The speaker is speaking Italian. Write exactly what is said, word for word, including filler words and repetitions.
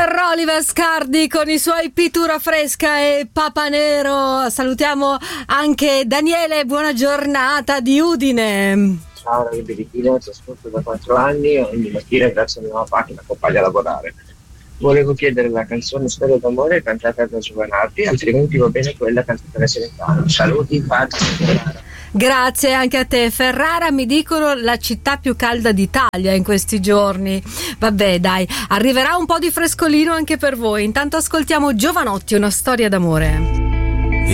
Rolliver Scardi con i suoi Pittura Fresca e Papa Nero. Salutiamo anche Daniele, buona giornata di Udine. Ciao, Radio Berichino, ti ascolto da quattro anni e ogni mattina grazie a mio papà che mi accompagna a lavorare. Volevo chiedere la canzone Storia d'amore cantata da Giovanardi, altrimenti va bene quella cantata da Celentano. Saluti, pace. Grazie anche a te. Ferrara, mi dicono, la città più calda d'Italia in questi giorni. Vabbè, dai, arriverà un po' di frescolino anche per voi. Intanto ascoltiamo Giovanotti, una storia d'amore.